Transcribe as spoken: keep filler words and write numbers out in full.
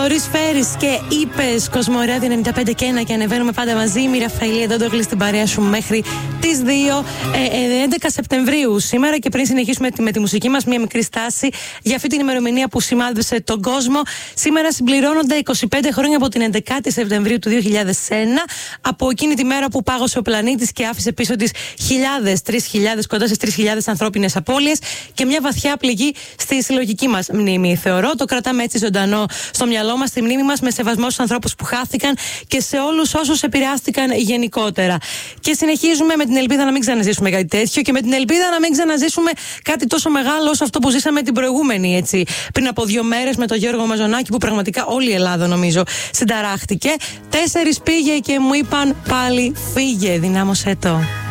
Θοδωρής Φέρης και είπες Κοσμοράδιο ενενήντα πέντε και ένα και ανεβαίνουμε πάντα μαζί. Η Ραφαήλη εδώ το κλείσει την παρέα σου μέχρι τις δύο. Ε, ε, έντεκα Σεπτεμβρίου σήμερα, και πριν συνεχίσουμε με τη μουσική μας, μια μικρή στάση για αυτή την ημερομηνία που σημάδεψε τον κόσμο. Σήμερα συμπληρώνονται είκοσι πέντε χρόνια από την έντεκα Σεπτεμβρίου του δύο χιλιάδες ένα, από εκείνη τη μέρα που πάγωσε ο πλανήτης και άφησε πίσω της χιλιάδες, τρεις χιλιάδες, κοντά στις τρεις χιλιάδες ανθρώπινες απώλειες και μια βαθιά πληγή στη συλλογική μας μνήμη. Θεωρώ το κρατάμε έτσι ζωντανό στο μυαλό μας, στη μνήμη μας, με σεβασμό στους ανθρώπους που χάθηκαν και σε όλους όσους επηρεάστηκαν γενικότερα. Και συνεχίζουμε με την ελπίδα να μην ξαναζήσουμε κάτι τέτοιο και με την ελπίδα να μην ξαναζήσουμε κάτι τόσο μεγάλο όσο αυτό που ζήσαμε την προηγούμενη, έτσι, πριν από δύο μέρες με τον Γιώργο Μαζονάκη, που πραγματικά όλη η Ελλάδα νομίζω συνταράχτηκε. Τέσσερις πήγε και μου είπαν πάλι φύγε, δυνάμωσέ το.